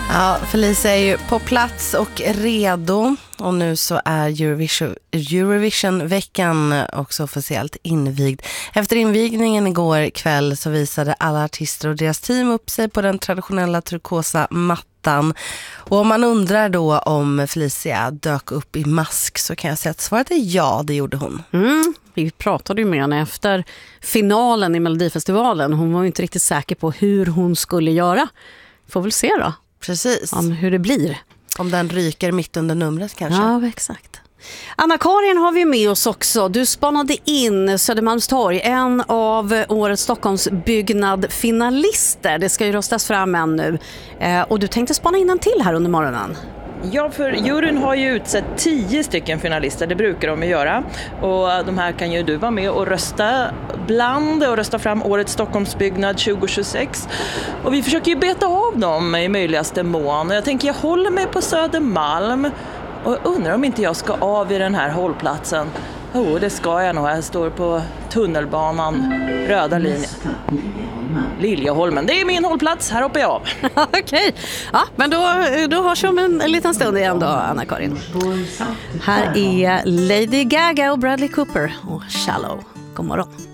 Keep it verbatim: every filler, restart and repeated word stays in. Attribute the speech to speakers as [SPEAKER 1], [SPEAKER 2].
[SPEAKER 1] Ja, Felicia är ju på plats och redo. Och nu så är Eurovision, Eurovision-veckan också officiellt invigd. Efter invigningen igår kväll så visade alla artister och deras team upp sig på den traditionella turkosa mattan. Och om man undrar då om Felicia dök upp i mask så kan jag säga att svaret är ja, det gjorde hon.
[SPEAKER 2] Mm. Vi pratade ju med henne efter finalen i Melodifestivalen. Hon var ju inte riktigt säker på hur hon skulle göra. Får väl se då.
[SPEAKER 1] Precis.
[SPEAKER 2] Om hur det blir.
[SPEAKER 1] Om den ryker mitt under numret kanske.
[SPEAKER 2] Ja, exakt. Anna-Karin har vi med oss också. Du spanade in Södermalmstorg, en av årets Stockholmsbyggnad-finalister. Det ska ju röstas fram än nu. Eh, och du tänkte spana in en till här under morgonen.
[SPEAKER 3] Ja, för juryn har ju utsett tio stycken finalister, det brukar de ju göra. Och de här kan ju du vara med och rösta bland och rösta fram årets Stockholmsbyggnad tjugo tjugosex. Och vi försöker ju beta av dem i möjligaste mån. Jag tänker jag håller mig på Södermalm och undrar om inte jag ska av i den här hållplatsen. Jo, oh, det ska jag nog. Jag står på tunnelbanan, röda linjen. Liljeholmen, det är min hållplats, här hoppar jag av.
[SPEAKER 2] Okej, ja, men då, då hörs vi om en, en liten stund igen då, Anna-Karin. Här är Lady Gaga och Bradley Cooper och Shallow. God morgon.